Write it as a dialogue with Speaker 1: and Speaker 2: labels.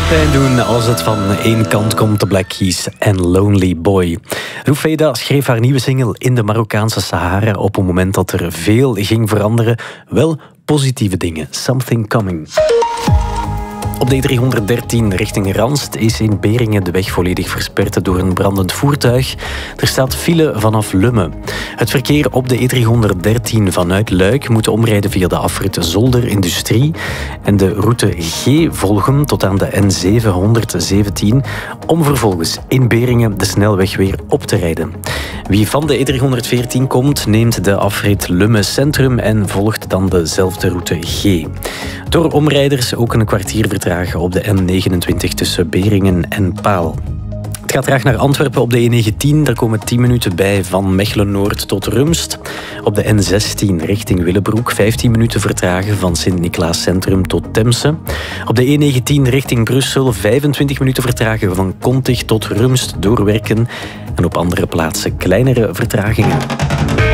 Speaker 1: pijn doen als het van één kant komt, de Black Keys en Lonely Boy. Rufeda schreef haar nieuwe single in de Marokkaanse Sahara op een moment dat er veel ging veranderen. Wel positieve dingen. Something coming. Op de E313 richting Ranst is in Beringen de weg volledig versperd door een brandend voertuig. Er staat file vanaf Lummen. Het verkeer op de E313 vanuit Luik moet omrijden via de afrit Zolder Industrie en de route G volgen tot aan de N717 om vervolgens in Beringen de snelweg weer op te rijden. Wie van de E314 komt, neemt de afrit Lummen Centrum en volgt dan dezelfde route G. Door omrijders ook een kwartier vertragen op de N29 tussen Beringen en Paal. Het gaat traag naar Antwerpen op de E19. Daar komen 10 minuten bij van Mechelen-Noord tot Rumst. Op de N16 richting Willebroek 15 minuten vertragen van Sint-Niklaas Centrum tot Temse. Op de E19 richting Brussel 25 minuten vertragen van Kontig tot Rumst doorwerken. En op andere plaatsen kleinere vertragingen.